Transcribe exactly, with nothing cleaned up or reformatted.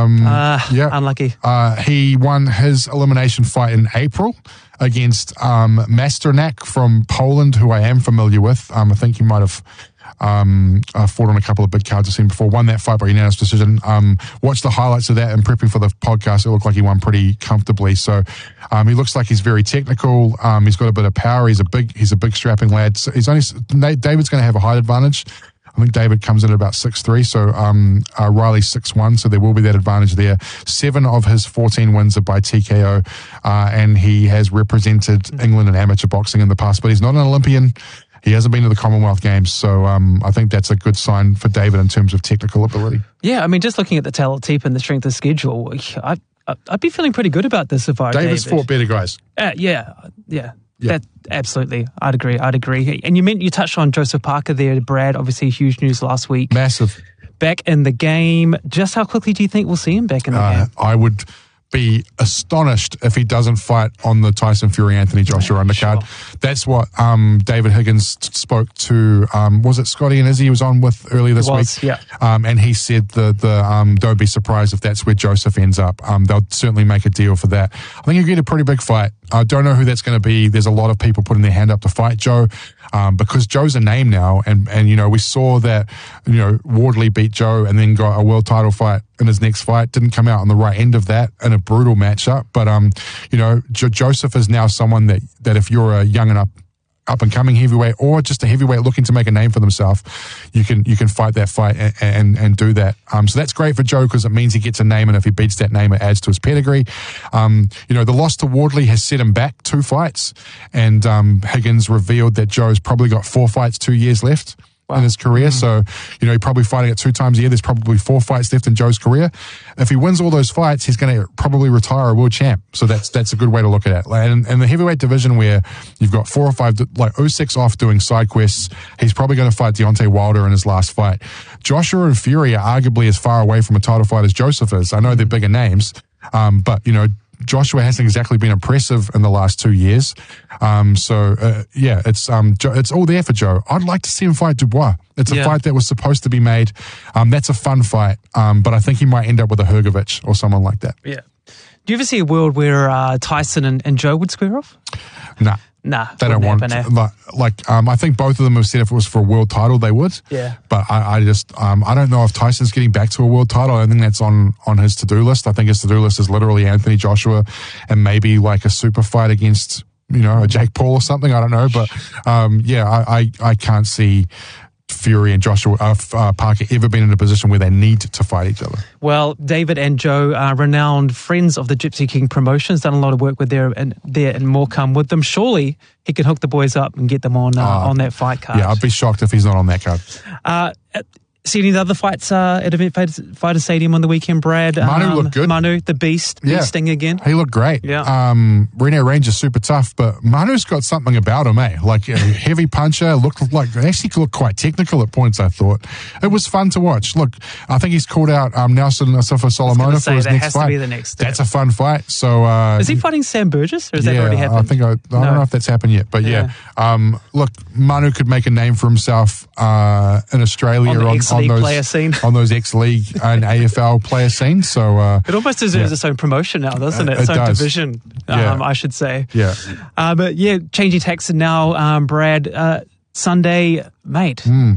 Um, Uh, yeah. Unlucky. Uh, he won his elimination fight in April against um, Masternak from Poland, who I am familiar with. Um, I think he might have um, uh, fought on a couple of big cards I've seen before. Won that fight by unanimous decision. Um, watched the highlights of that and prepping for the podcast. It looked like he won pretty comfortably. So um, he looks like he's very technical. Um, he's got a bit of power. He's a big, he's a big strapping lad. So he's only David's going to have a height advantage. I think David comes in at about six three, so um, uh, Riley's six one, so there will be that advantage there. Seven of his fourteen wins are by T K O, uh, and he has represented England in amateur boxing in the past, but he's not an Olympian. He hasn't been to the Commonwealth Games, so um, I think that's a good sign for David in terms of technical ability. Yeah, I mean, just looking at the talent tip and the strength of schedule, I, I'd be feeling pretty good about this if I David's David. fought better guys. Uh, yeah, yeah. Yeah. That, absolutely. I'd agree. I'd agree. And you meant you touched on Joseph Parker there, Brad. Obviously, huge news last week. Massive. Back in the game. Just how quickly do you think we'll see him back in the Uh, game? I would be astonished if he doesn't fight on the Tyson Fury Anthony Joshua undercard. Sure. That's what um, David Higgins t- spoke to. Um, was it Scotty and Izzy he was on with earlier this was, week? yeah. Um, and he said that the um, don't be surprised if that's where Joseph ends up. Um, they'll certainly make a deal for that. I think he'll get a pretty big fight. I don't know who that's going to be. There's a lot of people putting their hand up to fight Joe um, because Joe's a name now. And, and, you know, we saw that, you know, Wardley beat Joe and then got a world title fight in his next fight. Didn't come out on the right end of that in a brutal matchup. But, um, you know, jo- Joseph is now someone that, that if you're a young and up, up and coming heavyweight or just a heavyweight looking to make a name for themselves, you can you can fight that fight and and, and do that. Um, so that's great for Joe because it means he gets a name, and if he beats that name, it adds to his pedigree. Um, you know, the loss to Wardley has set him back two fights, and um, Higgins revealed that Joe's probably got four fights, two years left. Wow. In his career. Mm. So, you know, he's probably fighting it two times a year. There's probably four fights left in Joe's career. If he wins all those fights, he's going to probably retire a world champ. So that's that's a good way to look at it. And in the heavyweight division where you've got four or five, like Usyk's off doing side quests, he's probably going to fight Deontay Wilder in his last fight. Joshua and Fury are arguably as far away from a title fight as Joseph is. I know they're bigger names, um, but, you know, Joshua hasn't exactly been impressive in the last two years. Um, so, uh, yeah, it's um, it's all there for Joe. I'd like to see him fight Dubois. It's a yeah. fight that was supposed to be made. Um, that's a fun fight, um, but I think he might end up with a Hrgovic or someone like that. Yeah. Do you ever see a world where uh, Tyson and, and Joe would square off? Nah. Nah. They don't want happen, to. Like, like um, I think both of them have said if it was for a world title, they would. Yeah. But I, I just, um, I don't know if Tyson's getting back to a world title. I don't think that's on, on his to-do list. I think his to-do list is literally Anthony Joshua and maybe like a super fight against, you know, a Jake Paul or something. I don't know. But, um, yeah, I, I, I can't see Fury and Joshua uh, uh, Parker ever been in a position where they need to fight each other. Well, David and Joe are renowned friends of the Gypsy King Promotions, done a lot of work with there and there and more come with them. Surely he can hook the boys up and get them on uh, uh, on that fight card. Yeah, I'd be shocked if he's not on that card. Uh, see any of the other fights uh, at Event Fighter Stadium on the weekend, Brad? Manu um, looked good. Manu, the beast, yeah. beasting again. He looked great. Yeah. Um, Reno Range is super tough, but Manu's got something about him, eh? Like a heavy puncher, looked like, actually looked quite technical at points, I thought. It was fun to watch. Look, I think he's called out um, Nelson Asafa Solomona for his that next has fight. To be the next step. That's a fun fight. So, uh, is he fighting Sam Burgess, or has yeah, that already happened? I think I, I don't no. know if that's happened yet, but yeah. yeah. Um, look, Manu could make a name for himself uh, in Australia on, the on, on those player scene. on those X-League and A F L player scenes. So uh, it almost deserves yeah. its own promotion now, doesn't it? It Its own does. division, Yeah. um, I should say. Yeah. Uh, but yeah, changing tax now, um, Brad. Uh, Sunday, mate. Mm.